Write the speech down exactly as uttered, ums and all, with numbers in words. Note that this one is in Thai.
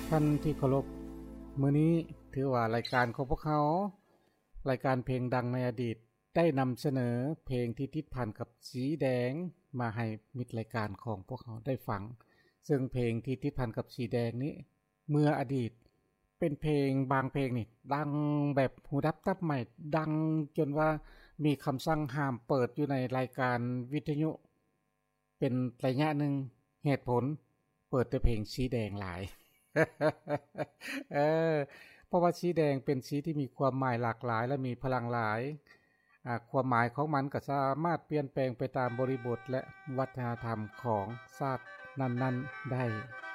ท่านที่เคารพมื้อนี้ถือว่ารายการของพวกเขารายการเพลงดังในอดีตได้นำเสนอเพลงที่ติดพันกับสีแดงมาให้มิตรรายการของพวกเขาได้ฟังซึ่งเพลงที่ติดพันกับสีแดงนี้เมื่ออดีตเป็นเพลงบางเพลงนี่ดังแบบหูดับตับใหม่ดังจนว่ามีคำสั่งห้ามเปิดอยู่ในรายการวิทยุเป็นระยะหนึ่งเหตุผลเปิดแต่เพลงสีแดงหลาย เออเพราะว่าสีแดงเป็นสีที่มีความหมายหลากหลายและมีพลังหลายอ่าความหมายของมันก็สามารถเปลี่ยนแปลงไปตามบริบทและวัฒนธรรมของชาตินั้นๆได้